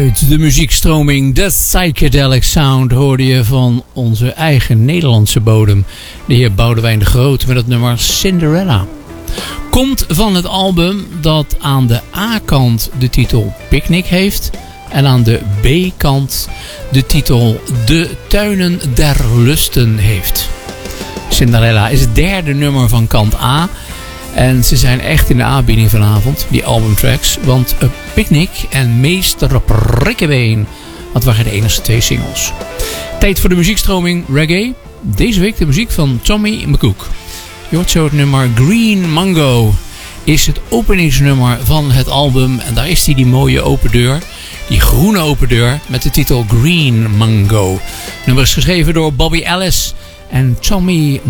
Uit de muziekstroming The Psychedelic Sound hoorde je van onze eigen Nederlandse bodem. De heer Boudewijn de Groot met het nummer Cinderella. Komt van het album dat aan de A-kant de titel Picnic heeft. En aan de B-kant de titel De Tuinen der Lusten heeft. Cinderella is het derde nummer van kant A. En ze zijn echt in de aanbieding vanavond, die albumtracks. Want Picnic en Meester Prikkebeen, dat waren de enige twee singles. Tijd voor de muziekstroming reggae. Deze week de muziek van Tommy McCook. Je hoort zo het nummer Green Mango. Is het openingsnummer van het album. En daar is die mooie open deur. Die groene open deur met de titel Green Mango. Het nummer is geschreven door Bobby Ellis en Tommy